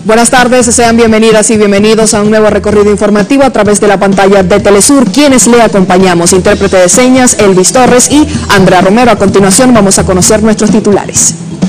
Buenas tardes, sean bienvenidas y bienvenidos a un nuevo recorrido informativo a través de la pantalla de Telesur. Quienes le acompañamos, intérprete de señas Elvis Torres y Andrea Romero. A continuación vamos a conocer nuestros titulares.